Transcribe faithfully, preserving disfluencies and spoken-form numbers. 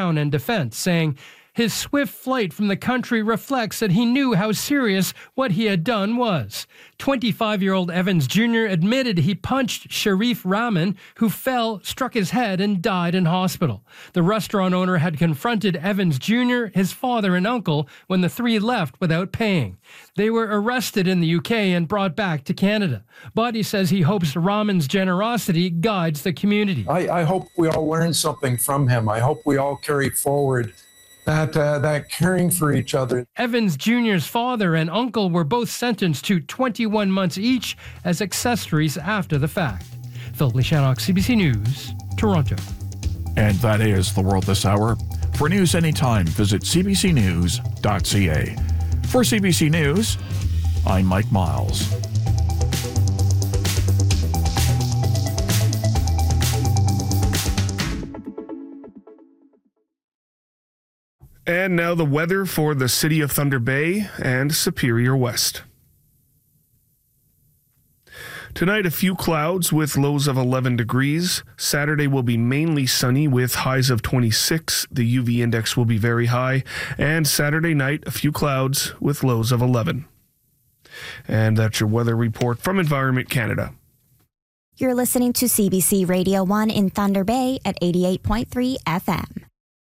Crown and defense, saying, "His swift flight from the country reflects that he knew how serious what he had done was." twenty-five-year-old Evans Junior admitted he punched Sharif Rahman, who fell, struck his head, and died in hospital. The restaurant owner had confronted Evans Junior, his father and uncle, when the three left without paying. They were arrested in the U K and brought back to Canada. Body says he hopes Rahman's generosity guides the community. I, I hope we all learn something from him. I hope we all carry forward that uh, that caring for each other. Evans Junior's father and uncle were both sentenced to twenty-one months each as accessories after the fact. Phil Lishanok, C B C News, Toronto. And that is the world this hour. For news anytime, visit c b c news dot c a. For C B C News, I'm Mike Miles. And now the weather for the city of Thunder Bay and Superior West. Tonight, a few clouds with lows of eleven degrees. Saturday will be mainly sunny with highs of twenty-six. The U V index will be very high. And Saturday night, a few clouds with lows of eleven. And that's your weather report from Environment Canada. You're listening to C B C Radio one in Thunder Bay at eighty-eight point three F M.